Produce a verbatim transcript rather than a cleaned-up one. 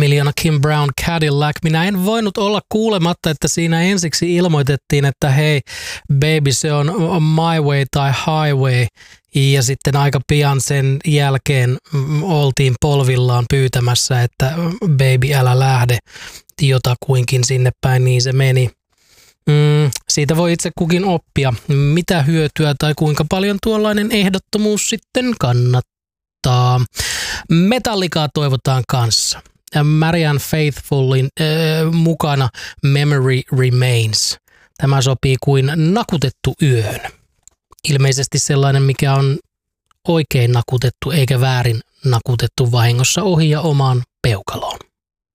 miljoona Kim Brown Cadillac. Minä en voinut olla kuulematta, että siinä ensiksi ilmoitettiin, että hei baby, se on my way tai highway. Ja sitten aika pian sen jälkeen oltiin polvillaan pyytämässä, että baby älä lähde, jotakuinkin sinne päin, niin se meni. Mm, siitä voi itse kukin oppia, mitä hyötyä tai kuinka paljon tuollainen ehdottomuus sitten kannattaa. Metallicaa toivotaan kanssa. Marianne Faithfullin äh, mukana Memory Remains. Tämä sopii kuin nakutettu yöhön. Ilmeisesti sellainen, mikä on oikein nakutettu eikä väärin nakutettu vahingossa ohi ja omaan peukaloon.